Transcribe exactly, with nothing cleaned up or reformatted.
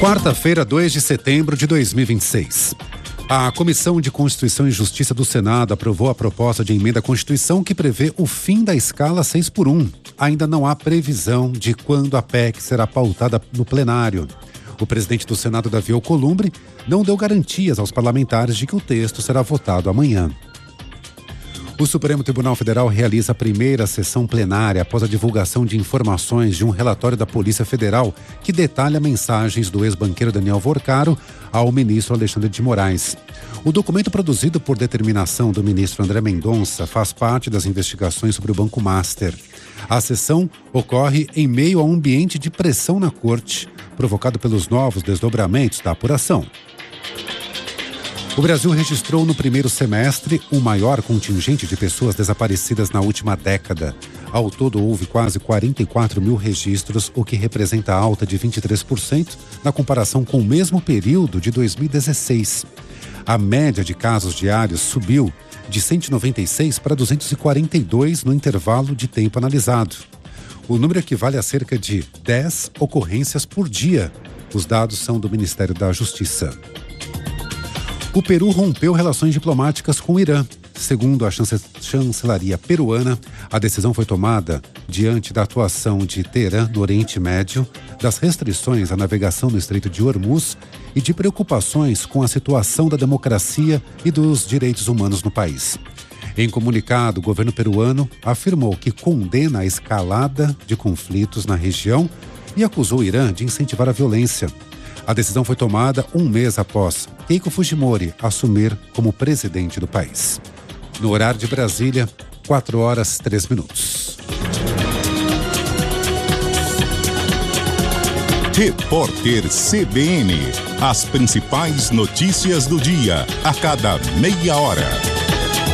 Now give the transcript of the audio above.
Quarta-feira, dois de setembro de dois mil e vinte e seis. A Comissão de Constituição e Justiça do Senado aprovou a proposta de emenda à Constituição que prevê o fim da escala seis por um. Ainda não há previsão de quando a P E C será pautada no plenário. O presidente do Senado, Davi Alcolumbre, não deu garantias aos parlamentares de que o texto será votado amanhã. O Supremo Tribunal Federal realiza a primeira sessão plenária após a divulgação de informações de um relatório da Polícia Federal que detalha mensagens do ex-banqueiro Daniel Vorcaro ao ministro Alexandre de Moraes. O documento, produzido por determinação do ministro André Mendonça, faz parte das investigações sobre o Banco Master. A sessão ocorre em meio a um ambiente de pressão na corte, provocado pelos novos desdobramentos da apuração. O Brasil registrou no primeiro semestre o maior contingente de pessoas desaparecidas na última década. Ao todo, houve quase quarenta e quatro mil registros, o que representa alta de vinte e três por cento na comparação com o mesmo período de dois mil e dezesseis. A média de casos diários subiu de cento e noventa e seis para duzentos e quarenta e dois no intervalo de tempo analisado. O número equivale a cerca de dez ocorrências por dia. Os dados são do Ministério da Justiça. O Peru rompeu relações diplomáticas com o Irã. Segundo a chance- chancelaria peruana, a decisão foi tomada diante da atuação de Teherã no Oriente Médio, das restrições à navegação no Estreito de Hormuz e de preocupações com a situação da democracia e dos direitos humanos no país. Em comunicado, o governo peruano afirmou que condena a escalada de conflitos na região e acusou o Irã de incentivar a violência. A decisão foi tomada um mês após Keiko Fujimori assumir como presidente do país. No horário de Brasília, quatro horas, três minutos. Repórter C B N. As principais notícias do dia, a cada meia hora.